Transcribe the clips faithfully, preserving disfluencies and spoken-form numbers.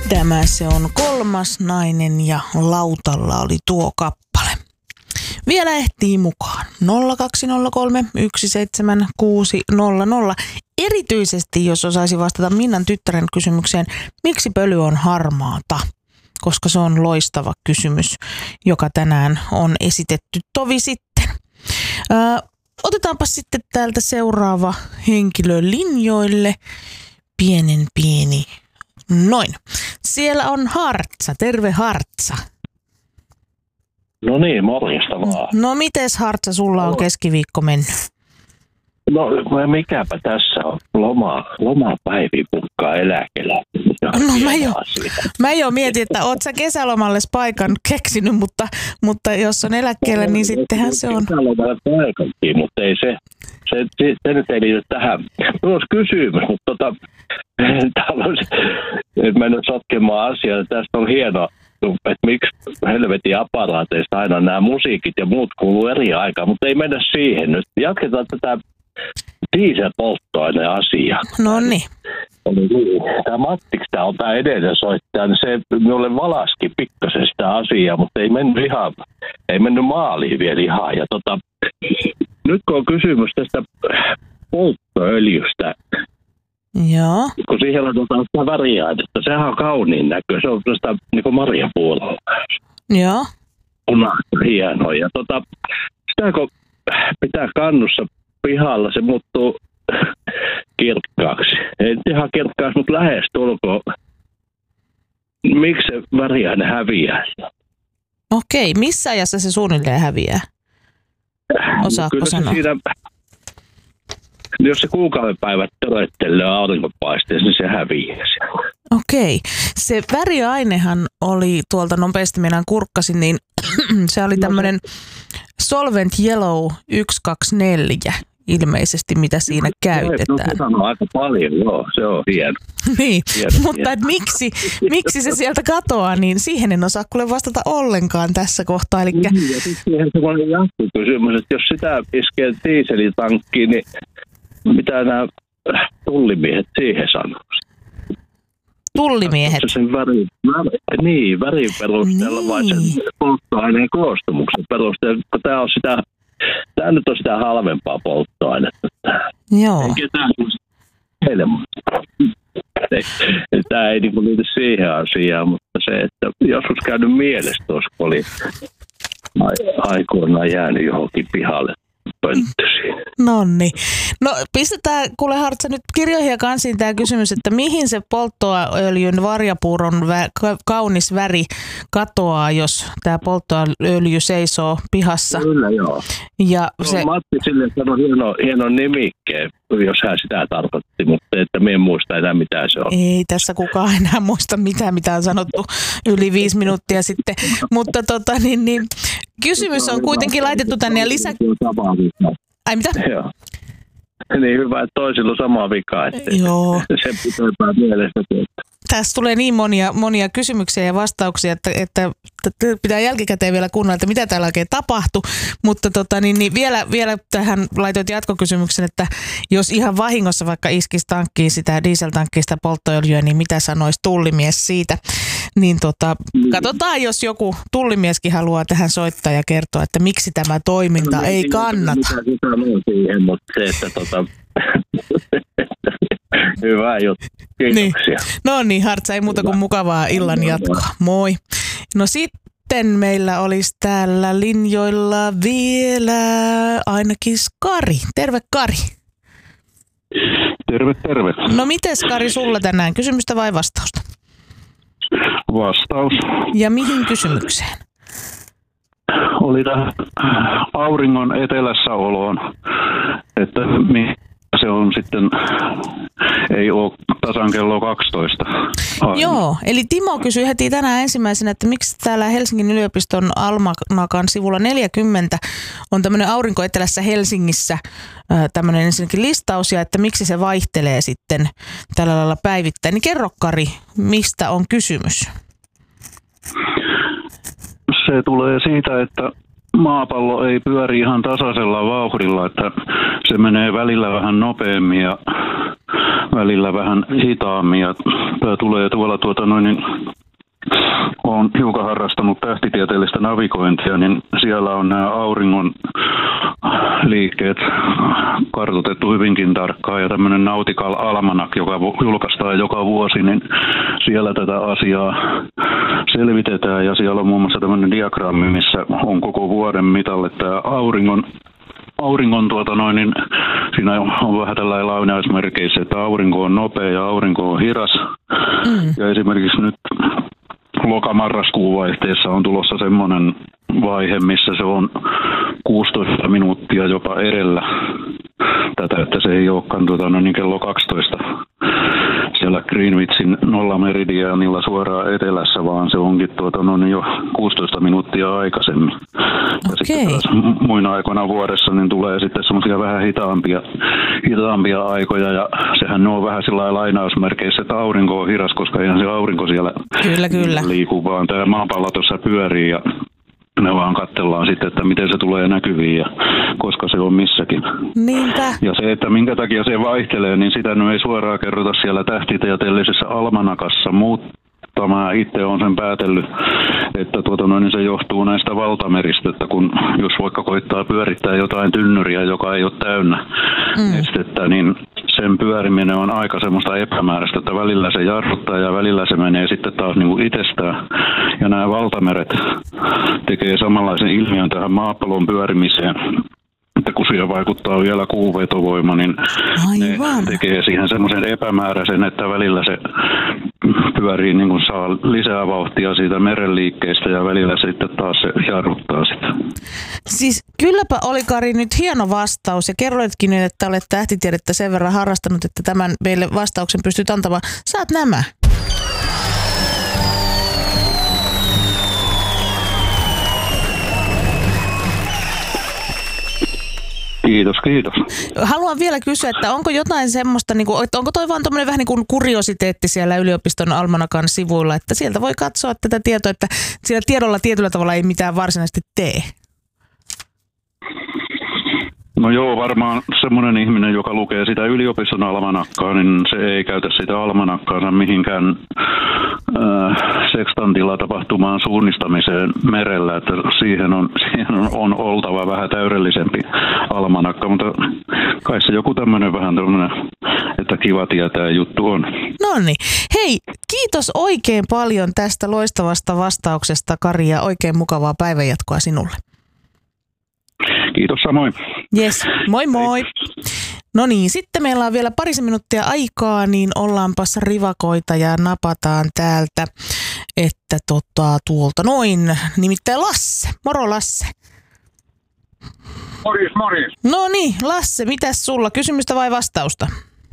Tämä se on Kolmas nainen ja lautalla oli tuo kappale. Vielä ehtii mukaan. nolla kaksi nolla kolme yksi seitsemän kuusi nolla nolla. Erityisesti jos osaisi vastata Minnan tyttären kysymykseen, miksi pöly on harmaata? Koska se on loistava kysymys, joka tänään on esitetty tovi sitten. Öö, otetaanpa sitten täältä seuraava henkilö linjoille. Pienen pieni. Noin. Siellä on Hartsa. Terve Hartsa. No niin, morjesta vaan. No mites Hartsa, sulla on keskiviikko mennyt? No mikäpä tässä on. Loma, lomapäivi pukkaa eläkellä. No mä jo, mä jo mietin, että oot sä kesälomalle paikan keksinyt, mutta, mutta jos on eläkkeellä, niin sittenhän se on. Kesälomalle paikankin, mutta ei se, se, se, se nyt ei liity tähän. Minulla olisi kysymys, mutta tota, täällä olisi, että mennä sotkemaan asiaa. Tästä on hieno, että miksi helvetin aparaateista aina nämä musiikit ja muut kuuluu eri aikaan, mutta ei mennä siihen nyt. Jatketaan tätä dieselpolttoaineen asiaa. No niin. Tämä Mattiksi, tämä on tämä edellinen soittaja, niin se minulle valaski pikkasen sitä asiaa, mutta ei mennyt ihan, ei mennyt maaliin vielä ihan. Ja tota, nyt kun on kysymys tästä polttoöljystä, joo. Kun siihen laitetaan sitä väriainetta, sehän on kauniin näköä, se on tästä niin kuin marjapuolella. Joo. Punaista, hienoa. Ja tota, sitä kun pitää kannussa pihalla, se muuttuu kirkkaaksi. Ei ihan kirkkaaksi, mutta lähes tulkoon. Miksi se väriaine häviää? Okei, missä ajassa se suunnilleen häviää? Osaatko Kyllä sanoa? Siinä, jos se kuukauden päivät töröttelee aurinkopaisteessa, niin se häviää siellä. Okei. Se väriainehan oli tuolta nopeasti, minä kurkkasin, niin se oli tämmöinen Solvent Yellow yksi kaksi neljä ilmeisesti, mitä siinä käytetään. No, se on aika paljon, joo, se on hieno. Niin, hieno, mutta hieno. Et miksi, miksi se sieltä katoaa, niin siihen en osaa kuule vastata ollenkaan tässä kohtaa. Elikkä... Niin, ja sitten siihen semmoinen jatkokysymys, että jos sitä iskee dieselitankkiin, niin mitä nämä tullimiehet siihen sanoo? Tullimiehet? Se sen väri, väri, niin, värin perusteella niin. Vai sen polttoaineen koostumuksen perusteella, kun tämä on sitä, tämä nyt on sitä halvempaa polttoainetta. Joo. Ei ketään helmaa. Tämä ei niin liity siihen asiaan, mutta se, että joskus käynyt mielessä tuossa, kun oli aikoinaan jäänyt johonkin pihalle pönttösiin. Nonni. No pistetään, kuule Hartsa, nyt kirjoihin ja kansiin tämä kysymys, että mihin se polttoöljyn varjapuuron vä- kaunis väri katoaa, jos tämä polttoöljy seisoo pihassa. Kyllä joo. Ja no, se... Matti sille sanoi hieno, hieno nimikkeen, jos hän sitä tarkoitti, mutta että me en muista enää mitä se on. Ei tässä kukaan enää muista mitään, mitä on sanottu yli viisi minuuttia sitten, mutta tota niin, niin kysymys on kuitenkin laitettu tänne ja lisä... Ai mitä? Joo. Niin hyvä, että toisilla on sama vika, että joo. Se pitää mielessä. Tässä tulee niin monia, monia kysymyksiä ja vastauksia, että, että pitää jälkikäteen vielä kuunnella, että mitä täällä oikein tapahtui. Mutta tota, niin, niin vielä, vielä tähän laitoit jatkokysymyksen, että jos ihan vahingossa vaikka iskisi tankkiin sitä dieseltankkiin sitä polttoöljyä, niin mitä sanoisi tullimies siitä? Niin tota, katsotaan, jos joku tullimieskin haluaa tähän soittaa ja kertoa, että miksi tämä toiminta no, ei niin, kannata. Mitä se sanoo siihen, mutta se, että tota... Hyvä juttu. Kiitoksia. Niin. No niin, Hartsa, ei muuta kuin mukavaa illan jatkoa. Moi. No sitten meillä olisi täällä linjoilla vielä ainakin Kari. Terve Kari. Terve, terve. No mites Kari sulla tänään? Kysymystä vai vastausta? Vastaus. Ja mihin kysymykseen? Oli tähän auringon etelässä oloon, että se on sitten, ei ole tasan kello kaksitoista. Aina. Joo, eli Timo kysyi heti tänään ensimmäisenä, että miksi täällä Helsingin yliopiston Almanakan sivulla neljäkymmentä on tämmöinen aurinko etelässä Helsingissä tämmöinen ensinnäkin listaus ja että miksi se vaihtelee sitten tällä lailla päivittäin. Niin kerro Kari, mistä on kysymys? Se tulee siitä, että maapallo ei pyöri ihan tasaisella vauhdilla, että se menee välillä vähän nopeammin ja välillä vähän hitaammin. Ja tämä tulee tuolla tuota noin, niin olen hiukan harrastanut tähtitieteellistä navigointia, niin siellä on nämä auringon liikkeet kartoitettu hyvinkin tarkkaan ja tämmöinen Nautical Almanac, joka julkaistaan joka vuosi, niin siellä tätä asiaa selvitetään ja siellä on muun muassa tämmöinen diagrammi, missä on koko vuoden mitalle tämä auringon Auringon tuota noin, niin siinä on vähän tällainen lainausmerkeissä, että aurinko on nopea ja aurinko on hidas. Mm. Ja esimerkiksi nyt lokamarraskuun vaihteessa on tulossa semmoinen vaihe, missä se on kuusitoista minuuttia jopa edellä tätä, että se ei olekaan tuota, no niin kello kaksitoista siellä Greenwichin nollameridiaanilla suoraan etelässä, vaan se onkin tuota, no niin jo kuusitoista minuuttia aikaisemmin. Ja okay. sitten taas muina aikoina vuodessa niin tulee sitten semmoisia vähän hitaampia, hitaampia aikoja, ja sehän on vähän sillä lainausmerkeissä, että aurinko on hidas, koska eihän se aurinko siellä kyllä, kyllä. liiku, vaan tämä maapallo tuossa pyörii, ja me vaan katsellaan sitten, että miten se tulee näkyviin ja koska se on missäkin. Niinpä. Ja se, että minkä takia se vaihtelee, niin sitä nyt ei suoraan kerrota siellä tähtitieteellisessä almanakassa, mutta mä itse olen sen päätellyt, että tuota noin, niin se johtuu näistä valtameristä, että kun jos vaikka koittaa pyörittää jotain tynnyriä, joka ei ole täynnä mm. estettä, niin sen pyöriminen on aika semmoista epämääräistä, että välillä se jarruttaa ja välillä se menee sitten taas niin kuin itsestään. Ja nämä valtameret tekee samanlaisen ilmiön tähän maapallon pyörimiseen, että kun siihen vaikuttaa vielä kuuvetovoima, niin aivan. Ne tekee siihen semmoisen epämääräisen, että välillä se pyörii, niin kuin saa lisää vauhtia siitä merenliikkeestä ja välillä sitten taas se jarruttaa sitä. Siis kylläpä oli, Kari, nyt hieno vastaus ja kerroitkin nyt, että olet tähtitiedettä sen verran harrastanut, että tämän meille vastauksen pystyt antamaan. Saat nämä. Kiitos, kiitos. Haluan vielä kysyä, että onko jotain semmoista, että onko toi vaan tommoinen vähän niin kuin kuriositeetti siellä yliopiston almanakan sivuilla, että sieltä voi katsoa tätä tietoa, että sillä tiedolla tietyllä tavalla ei mitään varsinaisesti tee? No joo, varmaan semmoinen ihminen, joka lukee sitä yliopiston almanakkaa, niin se ei käytä sitä almanakkaansa mihinkään äh, sekstantilla tapahtumaan suunnistamiseen merellä, että siihen on, siihen on, on oltava vähän täydellisempi almanakka, mutta kai se joku tämmöinen vähän tämmöinen, että kiva tietää juttu on. Noniin. Hei, kiitos oikein paljon tästä loistavasta vastauksesta, Kari, ja oikein mukavaa päivänjatkoa sinulle. Kiitos samoin. Yes, moi moi. No niin, sitten meillä on vielä parisen minuuttia aikaa, niin ollaanpas rivakoita ja napataan täältä, että tota, tuolta noin, nimittäin Lasse. Moro Lasse. Morjes, morjes. No niin, Lasse, mitäs sulla? Kysymystä vai vastausta?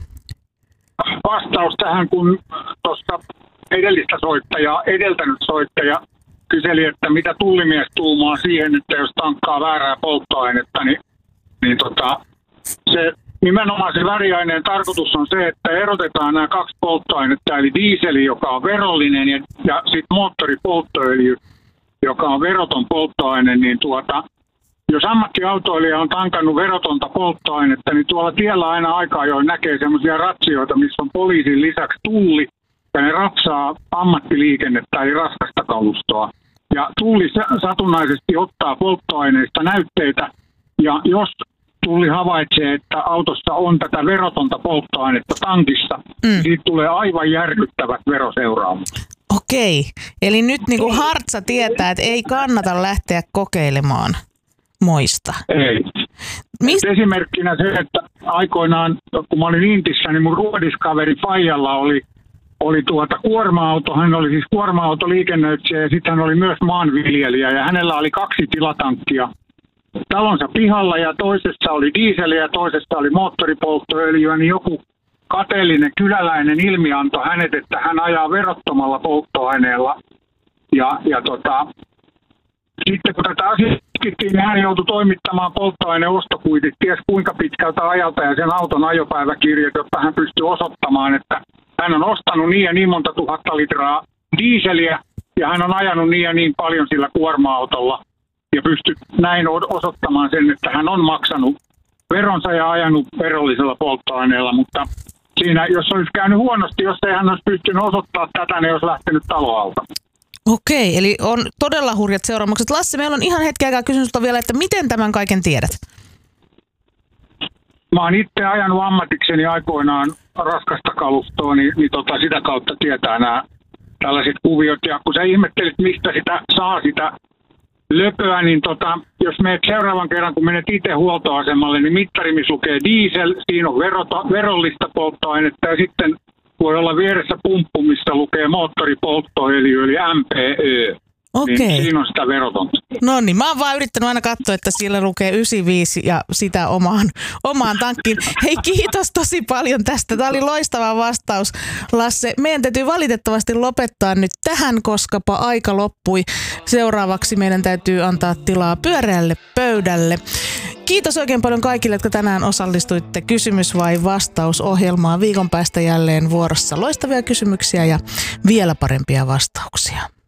Vastaus tähän, kun tuosta edellistä soittajaa, edeltänyt soittaja kyseli, että mitä tullimies tuumaa siihen, että jos tankkaa väärää polttoainetta, niin, niin tota, se nimenomaan se väriaineen tarkoitus on se, että erotetaan nämä kaksi polttoainetta, eli diiseli, joka on verollinen, ja, ja sitten moottoripolttoöljy, joka on veroton polttoaine, niin tuota, jos ammattiautoilija on tankannut verotonta polttoainetta, niin tuolla tiellä aina aika ajoin näkee semmoisia ratsioita, missä on poliisin lisäksi tulli, ja ne ratsaa ammattiliikennettä eli raskasta kalustoa. Ja tulli satunnaisesti ottaa polttoaineista näytteitä, ja jos tulli havaitsee, että autossa on tätä verotonta polttoainetta tankissa, mm. niin siitä tulee aivan järkyttävät veroseuraamukset. Okei, eli nyt niin kuin Hartsa tietää, että ei kannata lähteä kokeilemaan moista. Ei. Mist? Esimerkkinä se, että aikoinaan, kun mä olin Intissä, niin mun ruodiskaveri Faijalla oli oli tuota kuorma-auto, hän oli siis kuorma-autoliikennöitsijä ja sitten hän oli myös maanviljelijä ja hänellä oli kaksi tilatankkia talonsa pihalla ja toisessa oli diiseliä ja toisessa oli moottoripolttoöljyä, niin joku kateellinen kyläläinen ilmianto hänet, että hän ajaa verottomalla polttoaineella ja, ja tota, sitten kun tätä asiaa tutkittiin, niin hän joutui toimittamaan polttoaineostokuitit ties kuinka pitkältä ajalta ja sen auton ajopäiväkirjat, jotta hän pystyi osoittamaan, että hän on ostanut niin ja niin monta tuhatta litraa diiseliä ja hän on ajanut niin ja niin paljon sillä kuorma-autolla. ja pystyt näin osoittamaan sen, että hän on maksanut veronsa ja ajanut verollisella polttoaineella, mutta siinä, jos olisi käynyt huonosti, jos ei hän olisi pystynyt osoittamaan tätä, niin olisi lähtenyt taloalta. Okei, eli on todella hurjat seuraamukset. Lasse, meillä on ihan hetken aikaa kysynyt vielä, että miten tämän kaiken tiedät? Mä oon itse ajanut ammatikseni aikoinaan raskasta kalustoa, niin, niin tota, sitä kautta tietää nämä tällaiset kuviot. Ja kun sä ihmettelit, mistä sitä saa sitä löpöä, niin tota, jos menet seuraavan kerran, kun menet itse huoltoasemalle, niin mittari, missä lukee diesel, siinä on verota, verollista polttoainetta ja sitten voi olla vieressä pumppu, missä lukee moottoripolttoöljy, eli M P Ö. Okei. Niin siinä on sitä verotonta. No niin, mä oon vaan yrittänyt aina katsoa, että siellä lukee yhdeksänkymmentäviisi ja sitä omaan, omaan tankkiin. Hei, kiitos tosi paljon tästä. Tämä oli loistava vastaus, Lasse. Meidän täytyy valitettavasti lopettaa nyt tähän, koskapa aika loppui. Seuraavaksi meidän täytyy antaa tilaa pyöreälle pöydälle. Kiitos oikein paljon kaikille, jotka tänään osallistuitte kysymys- vai vastausohjelmaan. Viikon päästä jälleen vuorossa loistavia kysymyksiä ja vielä parempia vastauksia.